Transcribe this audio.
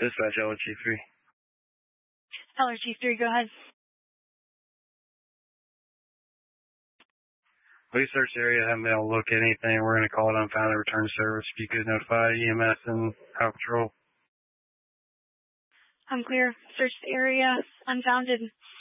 Dispatch LRG3. LRG3, go ahead. We searched the area, haven't been able to look at anything. We're going to call it unfounded return to service. If you could notify EMS and Highway Patrol. I'm clear. Search the area. Unfounded.